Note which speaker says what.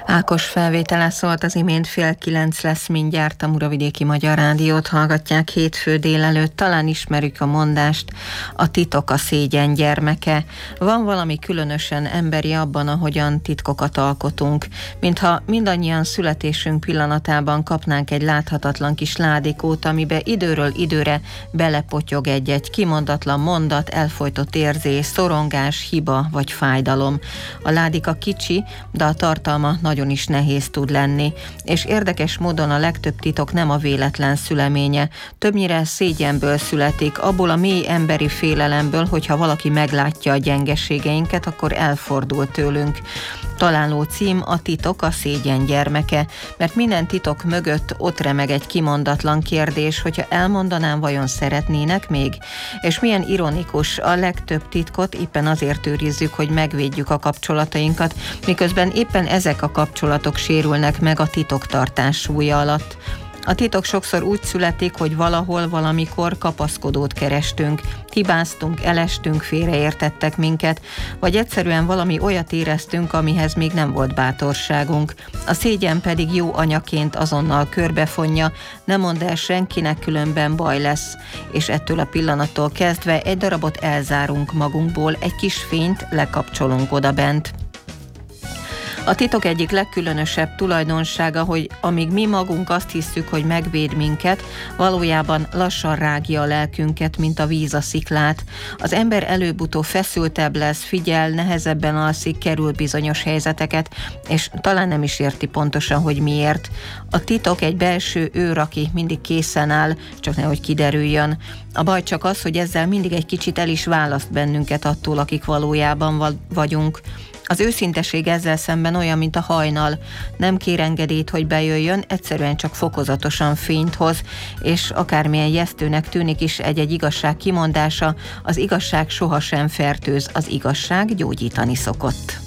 Speaker 1: Ákos felvétele szólt az imént, 8:30 lesz mindjárt. A Muravidéki Magyar Rádiót hallgatják hétfő délelőtt. Talán ismerjük a mondást: a titok a szégyen gyermeke. Van valami különösen emberi abban, ahogyan titkokat alkotunk. Mintha mindannyian születésünk pillanatában kapnánk egy láthatatlan kis ládikót, amibe időről időre belepotyog egy-egy kimondatlan mondat, elfojtott érzés, szorongás, hiba vagy fájdalom. A ládika kicsi, de a tartalma nagyon is nehéz tud lenni, és érdekes módon a legtöbb titok nem a véletlen szüleménye. Többnyire szégyenből születik, abból a mély emberi félelemből, hogyha valaki meglátja a gyengeségeinket, akkor elfordul tőlünk. Találó cím: a titok a szégyen gyermeke, mert minden titok mögött ott remeg egy kimondatlan kérdés, hogyha elmondanám, vajon szeretnének még? És milyen ironikus, a legtöbb titkot éppen azért őrizzük, hogy megvédjük a kapcsolatainkat, miközben éppen ezek a kapcsolatok sérülnek meg a titoktartás súlya alatt. A titok sokszor úgy születik, hogy valahol, valamikor kapaszkodót kerestünk, hibáztunk, elestünk, félreértettek minket, vagy egyszerűen valami olyat éreztünk, amihez még nem volt bátorságunk. A szégyen pedig jó anyaként azonnal körbefonja, ne mondd el senkinek, különben baj lesz, és ettől a pillanattól kezdve egy darabot elzárunk magunkból, egy kis fényt lekapcsolunk odabent. A titok egyik legkülönösebb tulajdonsága, hogy amíg mi magunk azt hisszük, hogy megvéd minket, valójában lassan rágja a lelkünket, mint a víz a sziklát. Az ember előbb-utóbb feszültebb lesz, figyel, nehezebben alszik, kerül bizonyos helyzeteket, és talán nem is érti pontosan, hogy miért. A titok egy belső őr, aki mindig készen áll, csak nehogy kiderüljön. A baj csak az, hogy ezzel mindig egy kicsit el is választ bennünket attól, akik valójában vagyunk. Az őszinteség ezzel szemben olyan, mint a hajnal. Nem kér engedélyt, hogy bejöjjön, egyszerűen csak fokozatosan fényt hoz, és akármilyen ijesztőnek tűnik is egy-egy igazság kimondása, az igazság sohasem fertőz, az igazság gyógyítani szokott.